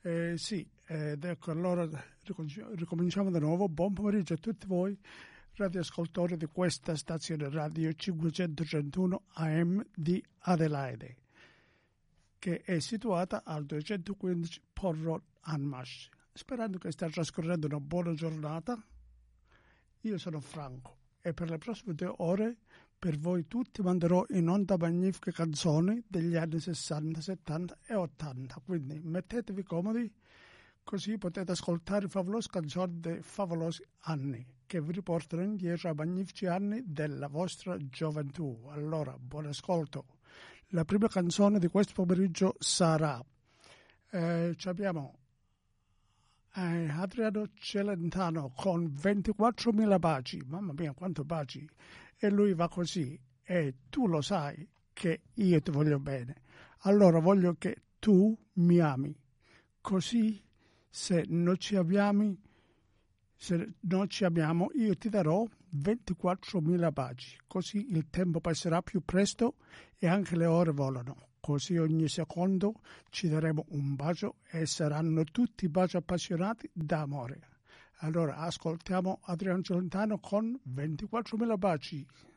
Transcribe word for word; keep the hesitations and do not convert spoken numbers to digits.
Eh, sì, ed ecco, allora ricominci- ricominciamo da nuovo. Buon pomeriggio a tutti voi, radioascoltatori di questa stazione radio cinquecentotrentuno A M di Adelaide, che è situata al duecentoquindici Port Road, Anmarsh. Sperando che stia trascorrendo una buona giornata, io sono Franco e per le prossime due ore per voi tutti manderò in onda magnifiche canzoni degli anni sessanta, settanta e ottanta, quindi mettetevi comodi così potete ascoltare favolose canzoni dei favolosi anni che vi riportano indietro ai magnifici anni della vostra gioventù. Allora, buon ascolto. La prima canzone di questo pomeriggio sarà eh, ci abbiamo eh, Adriano Celentano con ventiquattromila baci, mamma mia quanto baci, e lui va così, e tu lo sai che io ti voglio bene, allora voglio che tu mi ami, così se non ci abbiamo, se non ci amiamo io ti darò ventiquattromila baci, così il tempo passerà più presto e anche le ore volano. Così ogni secondo ci daremo un bacio e saranno tutti baci appassionati d'amore. Allora ascoltiamo Adriano Celentano con ventiquattromila baci.